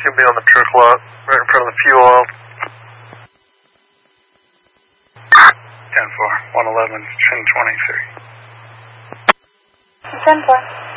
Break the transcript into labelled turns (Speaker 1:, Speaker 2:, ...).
Speaker 1: He'll be on the truck lot, right in front of the fuel oil.
Speaker 2: 10-4, 111, 1023.
Speaker 3: 10-4.